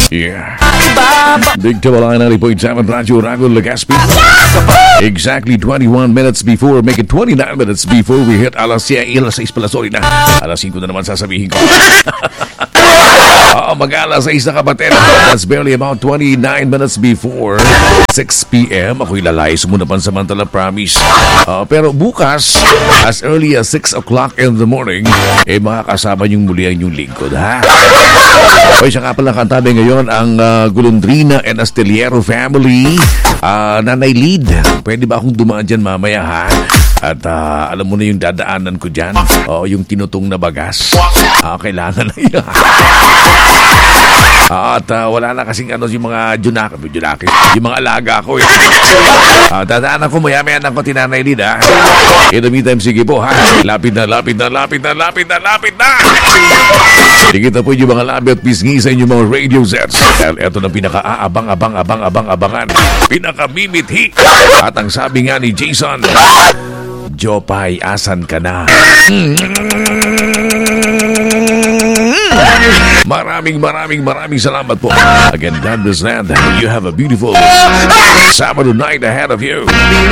Yeah. Big Tabalay 90.7 Radyo Rago Legazpi. Exactly 21 minutes before, make it 29 minutes before we hit alas 6 pala, sorry na. Alas 5 na naman sasabihin ko. Mag-alas 6 na kapatid. That's barely about 29 minutes before 6 p.m. Ako'y lalayas muna pansamantala, promise. Pero bukas, as early as 6 o'clock in the morning, makakasama niyong muli ang inyong lingkod, ha? O, siya nga pala kantabi ngayon ang Golondrina and Astillero family. Nanay Lead, pwede ba akong dumaan dyan mamaya, ha? At alam mo na yung dadaanan ko dyan. Yung tinutong na bagas. Kailangan na yun. At wala na kasing yung mga junakis, yung mga alaga ko. Dadaanan ko maya-maya ng konti Nanay Lead, ha? In the meantime, sige po, ha? Lapit na. Tingin na po yung mga labi at pisngi sa inyong mga radio sets. Dahil eto na pinaka-abang-abangan. Pinaka-mimithi. At ang sabi nga ni Jason, Jopay, asan ka na? Maraming salamat po. Again, God bless that. You have a beautiful Sabado night ahead of you.